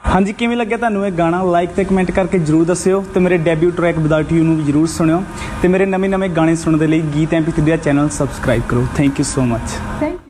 हाँ जी, किवें लग्या तुहानूं ये गाना? लाइक ते कमेंट करके जरूर दस्सिओ ते मेरे डेब्यू ट्रैक विदाउट यू नूं भी जरूर सुणिओ ते मेरे नਵੇਂ गाने सुणन दे लई गीत MP3 दा चैनल सबसक्राइब करो। Thank you so much. Thank you.